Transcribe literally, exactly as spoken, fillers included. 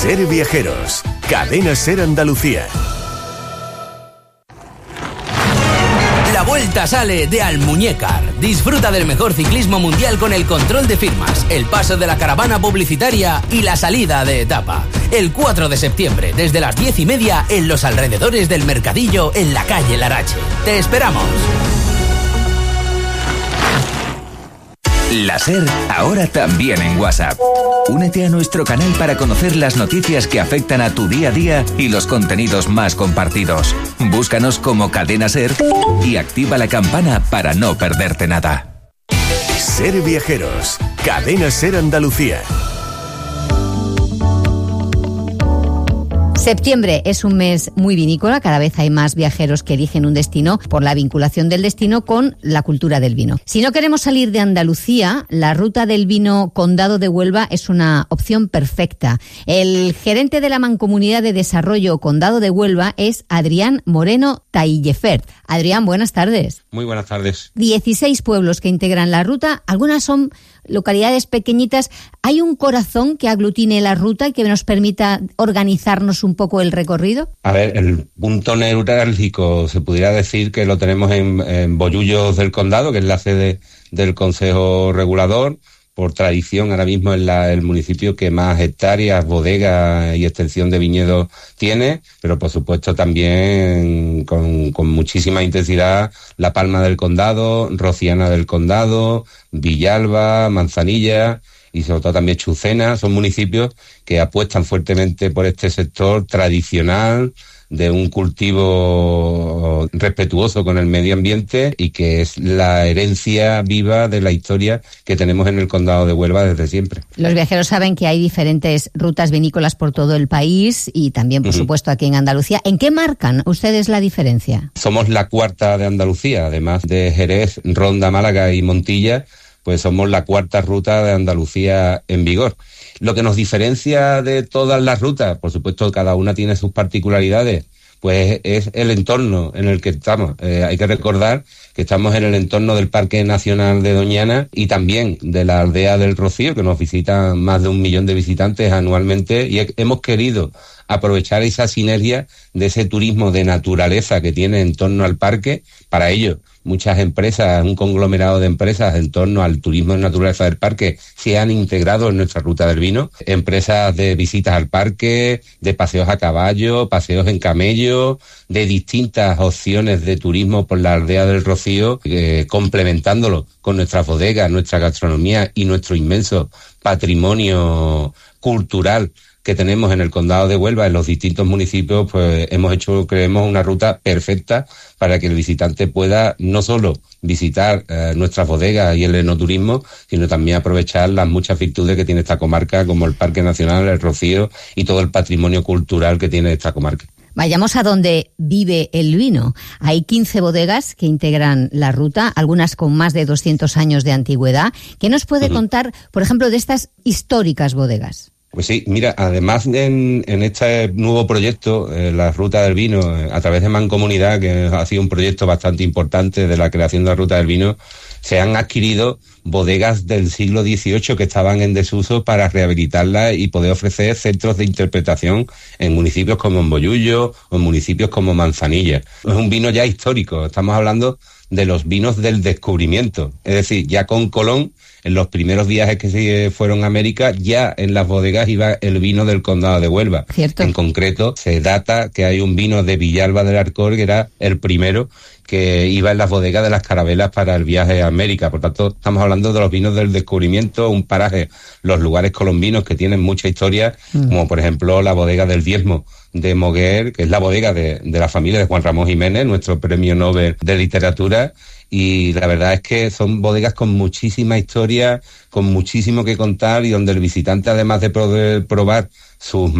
Ser Viajeros, Cadena Ser Andalucía. La vuelta sale de Almuñécar. Disfruta del mejor ciclismo mundial con el control de firmas, el paso de la caravana publicitaria y la salida de etapa. El cuatro de septiembre, desde las diez y media, en los alrededores del Mercadillo, en la calle Larache. ¡Te esperamos! La Ser, ahora también en WhatsApp. Únete a nuestro canal para conocer las noticias que afectan a tu día a día y los contenidos más compartidos. Búscanos como Cadena Ser y activa la campana para no perderte nada. Ser Viajeros, Cadena Ser Andalucía. Septiembre es un mes muy vinícola, cada vez hay más viajeros que eligen un destino por la vinculación del destino con la cultura del vino. Si no queremos salir de Andalucía, la ruta del vino Condado de Huelva es una opción perfecta. El gerente de la Mancomunidad de Desarrollo Condado de Huelva es Adrián Moreno Taillefert. Adrián, buenas tardes. Muy buenas tardes. dieciséis pueblos que integran la ruta, algunas son localidades pequeñitas. ¿Hay un corazón que aglutine la ruta y que nos permita organizarnos un poco el recorrido? A ver, el punto neurálgico se pudiera decir que lo tenemos en, en Bollullos del Condado, que es la sede del Consejo Regulador. Por tradición, ahora mismo es la, el municipio que más hectáreas, bodegas y extensión de viñedos tiene, pero por supuesto también con, con muchísima intensidad La Palma del Condado, Rociana del Condado, Villalba, Manzanilla y sobre todo también Chucena. Son municipios que apuestan fuertemente por este sector tradicional, de un cultivo respetuoso con el medio ambiente y que es la herencia viva de la historia que tenemos en el Condado de Huelva desde siempre. Los viajeros saben que hay diferentes rutas vinícolas por todo el país y también, por uh-huh. supuesto, aquí en Andalucía. ¿En qué marcan ustedes la diferencia? Somos la cuarta de Andalucía, además de Jerez, Ronda, Málaga y Montilla, pues somos la cuarta ruta de Andalucía en vigor. Lo que nos diferencia de todas las rutas, por supuesto cada una tiene sus particularidades, pues es el entorno en el que estamos. Eh, hay que recordar que estamos en el entorno del Parque Nacional de Doñana y también de la Aldea del Rocío, que nos visitan más de un millón de visitantes anualmente, y he, hemos querido aprovechar esa sinergia de ese turismo de naturaleza que tiene en torno al parque. Para ello, muchas empresas, un conglomerado de empresas en torno al turismo de naturaleza del parque se han integrado en nuestra ruta del vino. Empresas de visitas al parque, de paseos a caballo, paseos en camello, de distintas opciones de turismo por la Aldea del Rocío, eh, complementándolo con nuestras bodegas, nuestra gastronomía y nuestro inmenso patrimonio cultural que tenemos en el Condado de Huelva, en los distintos municipios. Pues hemos hecho, creemos, una ruta perfecta para que el visitante pueda no solo visitar eh, nuestras bodegas y el enoturismo, sino también aprovechar las muchas virtudes que tiene esta comarca, como el Parque Nacional, el Rocío y todo el patrimonio cultural que tiene esta comarca. Vayamos a donde vive el vino. Hay quince bodegas que integran la ruta, algunas con más de doscientos años de antigüedad. ¿Qué nos puede uh-huh. contar, por ejemplo, de estas históricas bodegas? Pues sí, mira, además en, en este nuevo proyecto, eh, la Ruta del Vino, eh, a través de Mancomunidad, que ha sido un proyecto bastante importante de la creación de la Ruta del Vino, se han adquirido bodegas del siglo dieciocho que estaban en desuso para rehabilitarlas y poder ofrecer centros de interpretación en municipios como Bollullos o en municipios como Manzanilla. Es un vino ya histórico, estamos hablando de los vinos del descubrimiento, es decir, ya con Colón, en los primeros viajes que se fueron a América, ya en las bodegas iba el vino del Condado de Huelva. ¿Cierto? En concreto, se data que hay un vino de Villalba del Arcor, que era el primero que iba en las bodegas de las carabelas para el viaje a América. Por tanto, estamos hablando de los vinos del descubrimiento, un paraje, los lugares colombinos que tienen mucha historia, mm. como por ejemplo la bodega del Diezmo de Moguer, que es la bodega de, de la familia de Juan Ramón Jiménez, nuestro premio Nobel de literatura. Y la verdad es que son bodegas con muchísima historia, con muchísimo que contar y donde el visitante, además de poder probar sus